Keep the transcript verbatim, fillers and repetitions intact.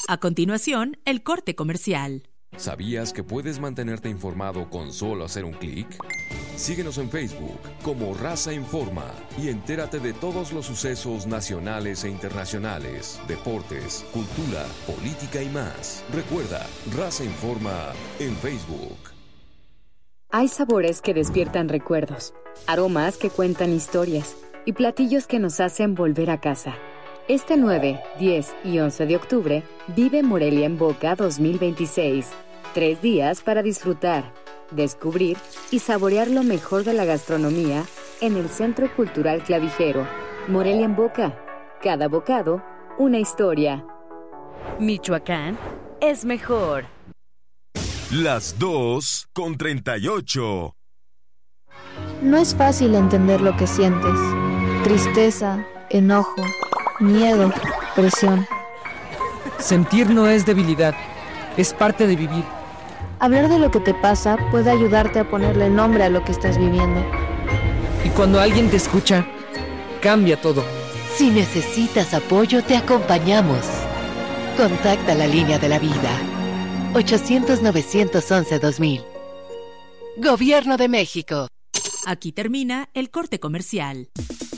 A continuación, el corte comercial. ¿Sabías que puedes mantenerte informado con solo hacer un clic? Síguenos en Facebook como Raza Informa y entérate de todos los sucesos nacionales e internacionales, deportes, cultura, política y más. Recuerda, Raza Informa en Facebook. Hay sabores que despiertan recuerdos, aromas que cuentan historias y platillos que nos hacen volver a casa. Este nueve, diez y once de octubre, vive Morelia en Boca dos mil veintiséis. Tres días para disfrutar, descubrir y saborear lo mejor de la gastronomía en el Centro Cultural Clavijero. Morelia en Boca. Cada bocado, una historia. Michoacán es mejor. Las dos con treinta y ocho. No es fácil entender lo que sientes. Tristeza, enojo, miedo, presión. Sentir no es debilidad, es parte de vivir. Hablar de lo que te pasa puede ayudarte a ponerle nombre a lo que estás viviendo. Y cuando alguien te escucha, cambia todo. Si necesitas apoyo, te acompañamos. Contacta la línea de la vida. ochocientos, novecientos once, dos mil. Gobierno de México. Aquí termina el corte comercial.